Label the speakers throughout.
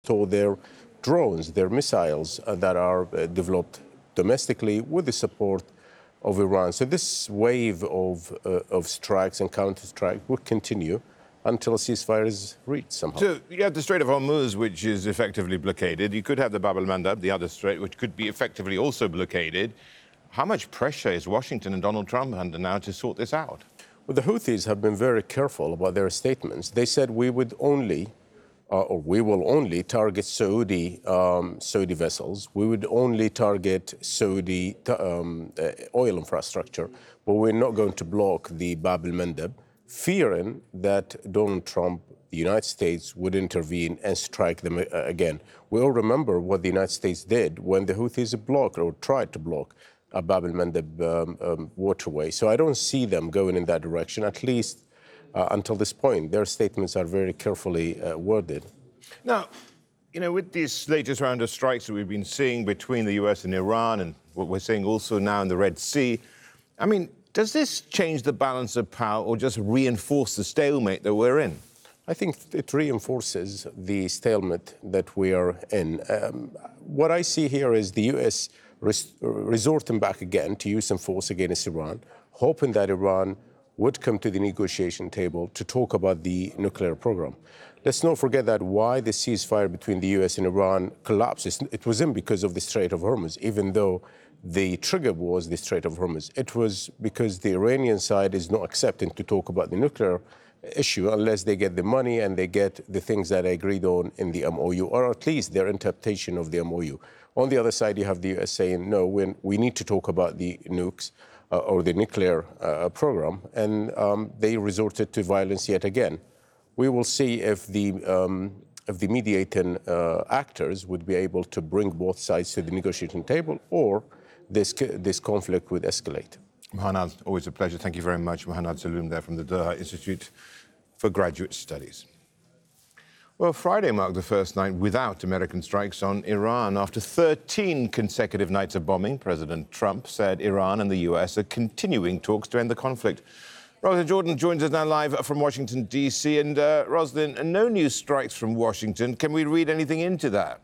Speaker 1: or their drones, their missiles that are developed domestically with the support of Iran. So this wave of strikes and counter-strike will continue until a ceasefire is reached somehow.
Speaker 2: So you have the Strait of Hormuz, which is effectively blockaded. You could have the Bab el-Mandeb, the other strait, which could be effectively also blockaded. How much pressure is Washington and Donald Trump under now to sort this out?
Speaker 1: Well, the Houthis have been very careful about their statements. They said we would only, or we will only target Saudi vessels. We would only target Saudi oil infrastructure, but we're not going to block the Bab el-Mandeb, fearing that Donald Trump, the United States, would intervene and strike them again. We all remember what the United States did when the Houthis blocked or tried to block a Bab el-Mandeb waterway. So I don't see them going in that direction, at least until this point. Their statements are very carefully worded.
Speaker 2: Now, with this latest round of strikes that we've been seeing between the US and Iran and what we're seeing also now in the Red Sea, does this change the balance of power or just reinforce the stalemate that we're in?
Speaker 1: I think it reinforces the stalemate that we are in. What I see here is the US resorting back again to use some force against Iran, hoping that Iran would come to the negotiation table to talk about the nuclear program. Let's not forget that why the ceasefire between the US and Iran collapsed. It wasn't because of the Strait of Hormuz, even though the trigger was the Strait of Hormuz. It was because the Iranian side is not accepting to talk about the nuclear issue unless they get the money and they get the things that I agreed on in the MOU, or at least their interpretation of the MOU. On the other side, you have the US saying, no, we need to talk about the nukes or the nuclear program, and they resorted to violence yet again. We will see if the mediating actors would be able to bring both sides to the negotiating table, or this conflict would escalate.
Speaker 2: Mohanad, always a pleasure. Thank you very much. Mohanad Saloom there from the Doha Institute for Graduate Studies. Well, Friday marked the first night without American strikes on Iran. After 13 consecutive nights of bombing, President Trump said Iran and the US are continuing talks to end the conflict. Roslyn Jordan joins us now live from Washington, D.C. And Roslyn, no new strikes from Washington. Can we read anything into that?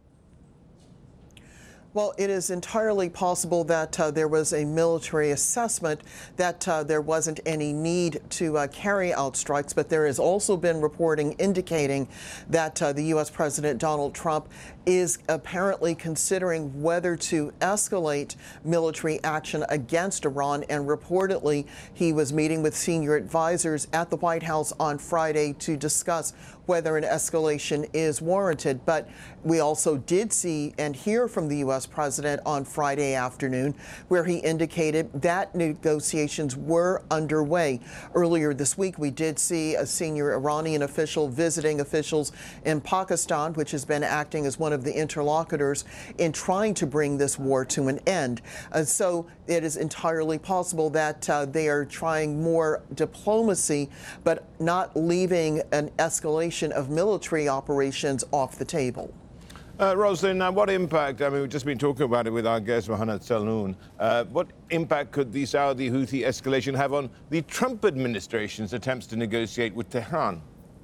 Speaker 3: Well, it is entirely possible that there was a military assessment that there wasn't any need to carry out strikes, but there has also been reporting indicating that the U.S. President Donald Trump is apparently considering whether to escalate military action against Iran, and reportedly he was meeting with senior advisors at the White House on Friday to discuss whether an escalation is warranted. But we also did see and hear from the U.S. President on Friday afternoon, where he indicated that negotiations were underway. Earlier this week, we did see a senior Iranian official visiting officials in Pakistan, which has been acting as one of the interlocutors in trying to bring this war to an end. So it is entirely possible that they are trying more diplomacy, but not leaving an escalation of military operations off the table.
Speaker 2: Roslyn, what impact, we've just been talking about it with our guest, Mohanad Saloom. What impact could the Saudi Houthi escalation have on the Trump administration's attempts to negotiate with Tehran?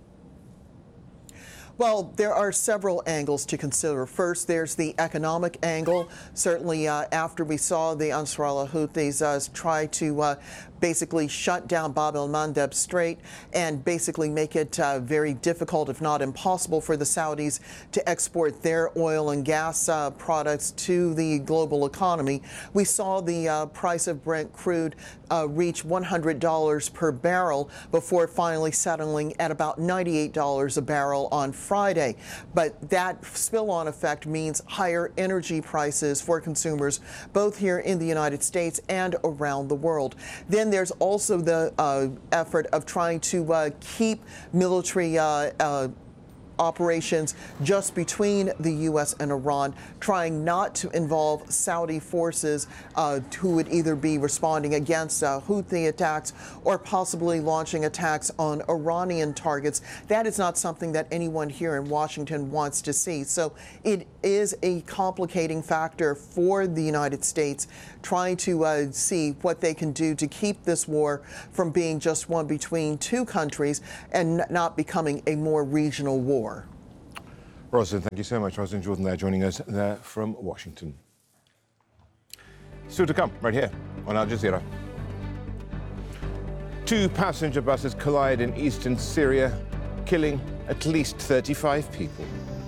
Speaker 3: Well, there are several angles to consider. First, there's the economic angle. Certainly, after we saw the Ansarullah Houthis try to basically shut down Bab el-Mandeb Strait and basically make it very difficult, if not impossible, for the Saudis to export their oil and gas products to the global economy. We saw the price of Brent crude reach $100 per barrel before finally settling at about $98 a barrel on Friday. But that spill-on effect means higher energy prices for consumers, both here in the United States and around the world. Then there's also the effort of trying to keep military operations just between the U.S. and Iran, trying not to involve Saudi forces who would either be responding against Houthi attacks or possibly launching attacks on Iranian targets. That is not something that anyone here in Washington wants to see. So it is a complicating factor for the United States, trying to see what they can do to keep this war from being just one between two countries and not becoming a more regional war.
Speaker 2: Rosalind, thank you so much. Rosalind Jordan there joining us there from Washington. Still to come, right here on Al Jazeera. 2 passenger buses collide in eastern Syria, killing at least 35 people.